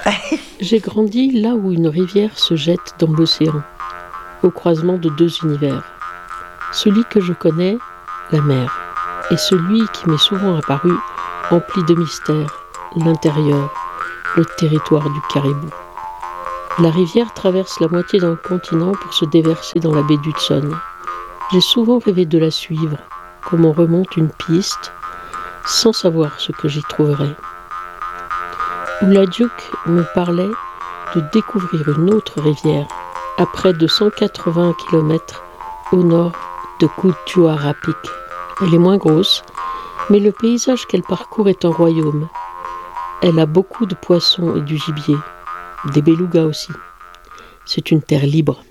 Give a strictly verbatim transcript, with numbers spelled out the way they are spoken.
J'ai grandi là où une rivière se jette dans l'océan, au croisement de deux univers. Celui que je connais, la mer, et celui qui m'est souvent apparu, empli de mystère, l'intérieur, le territoire du caribou. La rivière traverse la moitié d'un continent pour se déverser dans la baie d'Hudson. J'ai souvent rêvé de la suivre, comme on remonte une piste, sans savoir ce que j'y trouverais. Oulajuk me parlait de découvrir une autre rivière, à près de cent quatre-vingts kilomètres au nord de Kutuarapik. Elle est moins grosse, mais le paysage qu'elle parcourt est un royaume. Elle a beaucoup de poissons et du gibier, des belugas aussi. C'est une terre libre.